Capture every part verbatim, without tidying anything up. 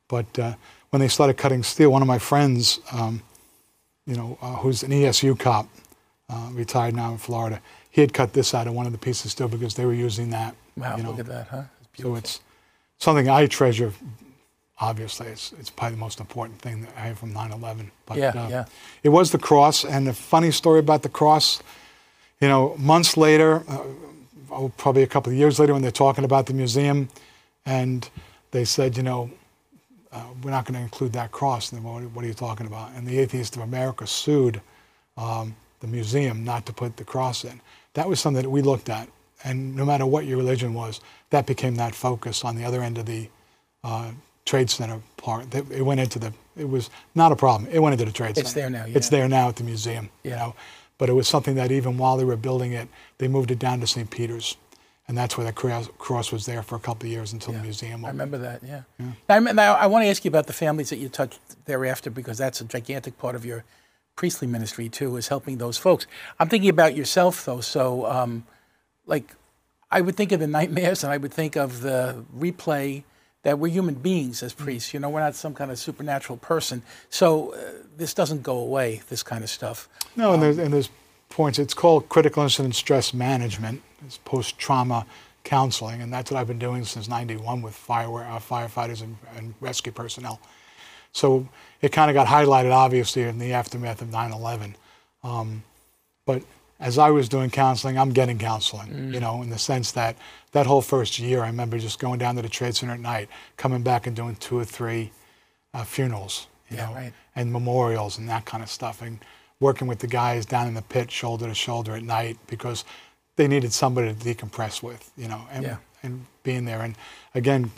But uh, when they started cutting steel, one of my friends, um, you know, uh, who's an E S U cop, uh, retired now in Florida, he had cut this out of one of the pieces of steel because they were using that. Wow, you know. look at that, huh? It's So it's something I treasure. Obviously, it's, it's probably the most important thing that I have from nine eleven. But yeah, uh, yeah. it was the cross, and the funny story about the cross, you know, months later, uh, oh, probably a couple of years later when they're talking about the museum, and they said, you know, uh, we're not going to include that cross. And then, what, what are you talking about? And the Atheists of America sued um, the museum not to put the cross in. That was something that we looked at, and no matter what your religion was, that became that focus on the other end of the uh, Trade Center part. It went into the, it was not a problem. It went into the Trade Center. It's there now, yeah. It's there now at the museum, yeah. you know. But it was something that even while they were building it, they moved it down to Saint Peter's. And that's where the cross was there for a couple of years until yeah. the museum opened. I remember that, yeah. yeah. Now, now, I want to ask you about the families that you touched thereafter, because that's a gigantic part of your priestly ministry, too, is helping those folks. I'm thinking about yourself, though. So, um, like, I would think of the nightmares, and I would think of the replay that we're human beings as priests. You know, we're not some kind of supernatural person. So uh, this doesn't go away, this kind of stuff. No, um, and, there's, and there's points. It's called critical incident stress management. It's post-trauma counseling, and that's what I've been doing since ninety-one with fire, uh, firefighters and, and rescue personnel. So it kind of got highlighted, obviously, in the aftermath of nine eleven. Um, but as I was doing counseling, I'm getting counseling, mm. you know, in the sense that that whole first year, I remember just going down to the Trade Center at night, coming back and doing two or three uh, funerals, you yeah, know, right. and memorials and that kind of stuff, and working with the guys down in the pit, shoulder to shoulder at night, because they needed somebody to decompress with, you know, and, yeah. and being there. And again,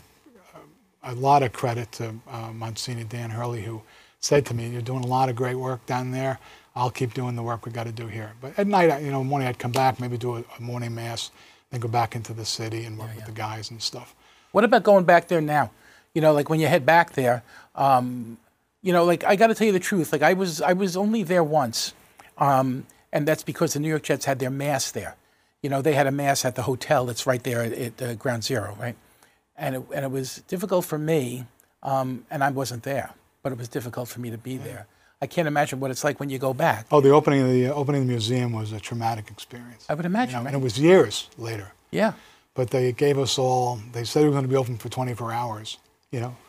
a lot of credit to uh, Monsignor Dan Hurley, who said to me, "You're doing a lot of great work down there. I'll keep doing the work we got to do here." But at night, you know, morning I'd come back, maybe do a, a morning mass, then go back into the city and work yeah, with yeah. the guys and stuff. What about going back there now? You know, like when you head back there, um, you know, like I got to tell you the truth. Like I was, I was only there once, um, and that's because the New York Jets had their mass there. You know, they had a mass at the hotel that's right there at, at uh, Ground Zero, right? And it, and it was difficult for me, um, and I wasn't there, but it was difficult for me to be there. I can't imagine what it's like when you go back. Oh, the opening of the uh, opening of the museum was a traumatic experience. I would imagine. You know, right? and it was years later. Yeah. But they gave us all. They said it was going to be open for twenty-four hours. You know.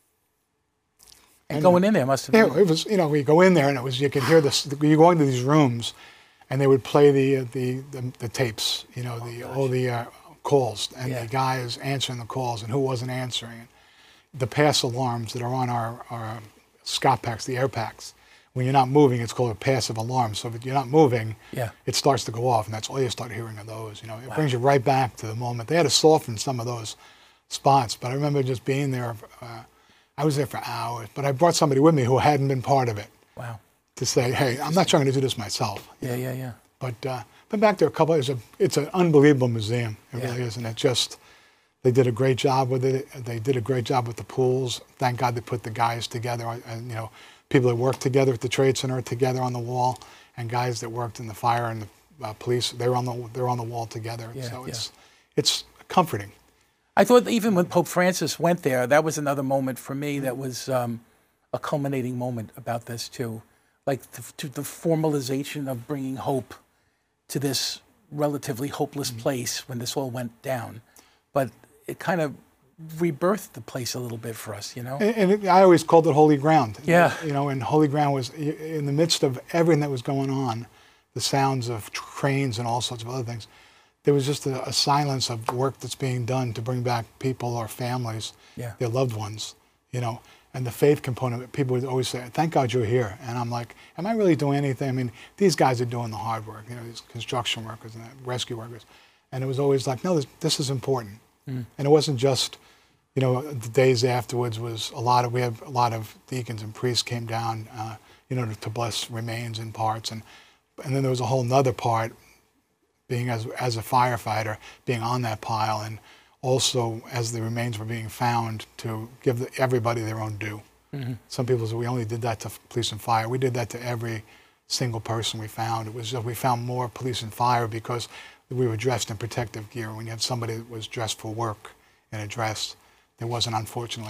And, and going in there must have yeah, been. it was. You know, we go in there and it was. You could hear this. You go into these rooms, and they would play the the the, the tapes. You know, the oh, all the uh, calls, and yeah. the guys answering the calls and who wasn't answering. The pass alarms that are on our our Scott packs, the air packs. When you're not moving, it's called a passive alarm. So if you're not moving, yeah. it starts to go off, and that's all you start hearing of those. You know, it wow. brings you right back to the moment. They had to soften some of those spots, but I remember just being there. Uh, I was there for hours, but I brought somebody with me who hadn't been part of it. Wow. To say, hey, I'm not trying to do this myself. Yeah, yeah, yeah. But uh, been back there a couple. It's a it's an unbelievable museum. It yeah. really is, and it just they did a great job with it. They did a great job with the pools. Thank God they put the guys together, and you know. People that worked together at the Trade Center together on the wall, and guys that worked in the fire and the uh, police, they were on the they're on the wall together. Yeah, so it's yeah. it's comforting. I thought even when Pope Francis went there, that was another moment for me that was um, a culminating moment about this too, like the, to the formalization of bringing hope to this relatively hopeless mm-hmm. place when this all went down, but it kind of rebirthed the place a little bit for us, you know? And, and it, I always called it holy ground. Yeah. You know, and holy ground was in the midst of everything that was going on, the sounds of trains and all sorts of other things. There was just a, a silence of work that's being done to bring back people or families, yeah. their loved ones, you know? And the faith component, people would always say, thank God you're here. And I'm like, am I really doing anything? I mean, these guys are doing the hard work, you know, these construction workers and rescue workers. And it was always like, no, this, this is important. Mm. And it wasn't just, you know, the days afterwards was a lot of, we had a lot of deacons and priests came down, uh, you know, to, to bless remains and parts. And and then there was a whole nother part, being as as a firefighter, being on that pile, and also as the remains were being found, to give the, everybody their own due. Mm-hmm. Some people say we only did that to police and fire. We did that to every single person we found. It was just, we found more police and fire because we were dressed in protective gear. When you had somebody that was dressed for work in a dress, there wasn't, unfortunately,